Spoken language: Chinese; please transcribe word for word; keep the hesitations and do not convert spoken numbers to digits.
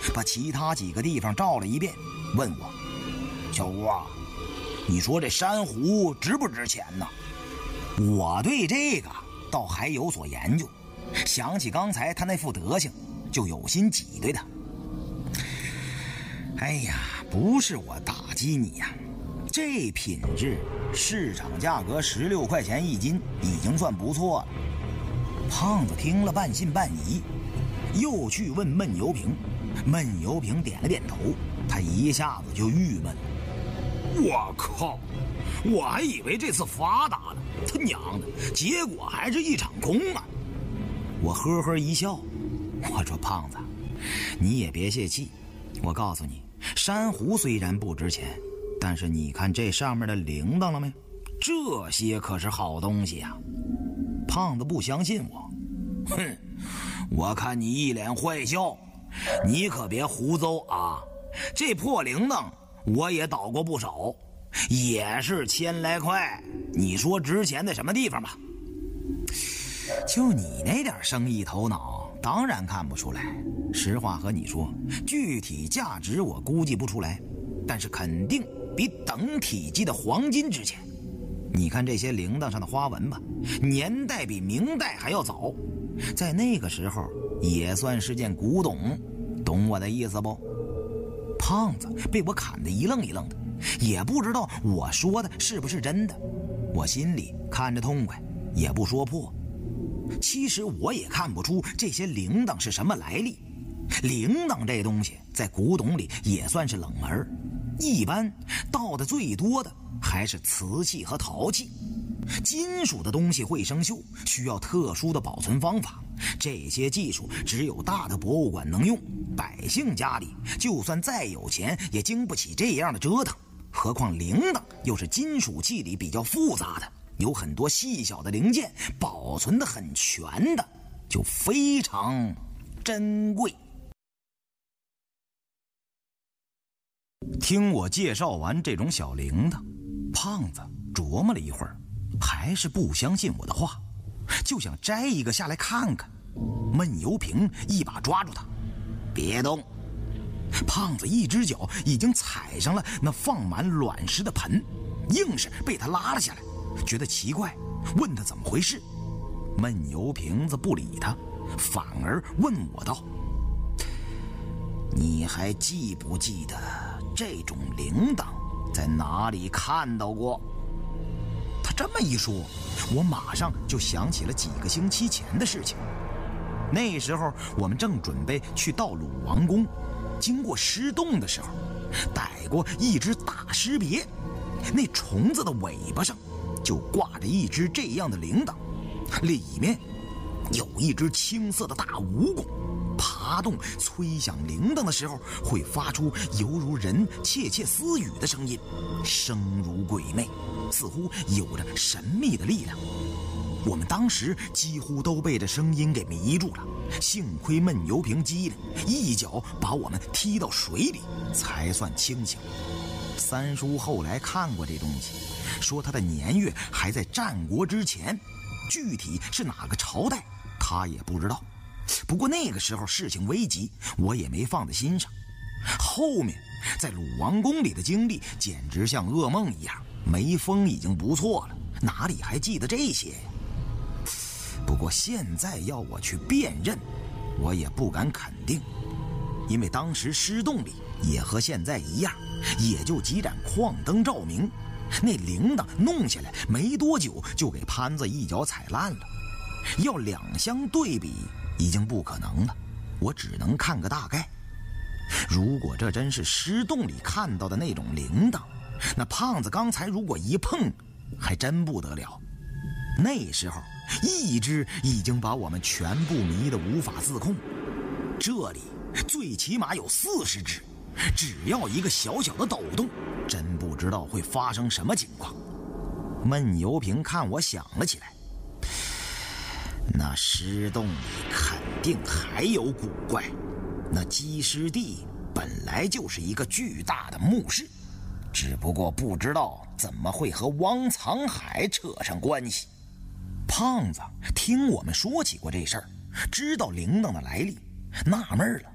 把其他几个地方照了一遍，问我：“小吴啊，你说这珊瑚值不值钱呢？”我对这个倒还有所研究，想起刚才他那副德行，就有心挤兑他。哎呀，不是我打击你呀，这品质市场价格十六块钱一斤，已经算不错了。胖子听了半信半疑，又去问闷油瓶。闷油瓶点了点头，他一下子就郁闷了。我靠，我还以为这次发达了，他娘的，结果还是一场空啊！我呵呵一笑，我说胖子，你也别泄气，我告诉你，珊瑚虽然不值钱，但是你看这上面的铃铛了没？这些可是好东西呀！胖子不相信我，哼，我看你一脸坏笑，你可别胡诌啊！这破铃铛我也倒过不少，也是千来块，你说值钱在什么地方吧？就你那点生意头脑，当然看不出来。实话和你说，具体价值我估计不出来，但是肯定比等体积的黄金值钱。你看这些铃铛上的花纹吧，年代比明代还要早，在那个时候也算是件古董，懂我的意思不？胖子被我砍得一愣一愣的，也不知道我说的是不是真的。我心里看着痛快，也不说破。其实我也看不出这些铃铛是什么来历。铃铛这东西在古董里也算是冷门，一般盗的最多的还是瓷器和陶器。金属的东西会生锈，需要特殊的保存方法，这些技术只有大的博物馆能用，百姓家里就算再有钱也经不起这样的折腾。何况铃铛又是金属器里比较复杂的，有很多细小的零件，保存得很全的就非常珍贵。听我介绍完这种小铃铛，胖子琢磨了一会儿，还是不相信我的话，就想摘一个下来看看。闷油瓶一把抓住他，别动！胖子一只脚已经踩上了那放满卵石的盆，硬是被他拉了下来。觉得奇怪，问他怎么回事。闷油瓶子不理他，反而问我道：“你还记不记得这种铃铛在哪里看到过？”他这么一说，我马上就想起了几个星期前的事情。那时候我们正准备去到鲁王宫，经过狮洞的时候，逮过一只大狮鳖，那虫子的尾巴上就挂着一只这样的铃铛，里面有一只青色的大蜈蚣，爬动吹响铃铛的时候会发出犹如人窃窃私语的声音，声如鬼魅，似乎有着神秘的力量。我们当时几乎都被这声音给迷住了，幸亏闷油瓶机灵，一脚把我们踢到水里，才算清醒。三叔后来看过这东西，说他的年月还在战国之前，具体是哪个朝代他也不知道。不过那个时候事情危急，我也没放在心上。后面在鲁王宫里的经历简直像噩梦一样，没疯已经不错了，哪里还记得这些呀？不过现在要我去辨认，我也不敢肯定，因为当时尸洞里也和现在一样，也就几盏矿灯照明，那铃铛弄下来没多久就给潘子一脚踩烂了，要两相对比已经不可能了，我只能看个大概。如果这真是尸洞里看到的那种铃铛，那胖子刚才如果一碰，还真不得了。那时候一只已经把我们全部迷得无法自控，这里最起码有四十只，只要一个小小的抖动，真不知道会发生什么情况。闷油瓶看我想了起来，那尸洞里肯定还有古怪，那鸡尸地本来就是一个巨大的墓室，只不过不知道怎么会和汪藏海扯上关系。胖子听我们说起过这事儿，知道铃铛的来历，纳闷了，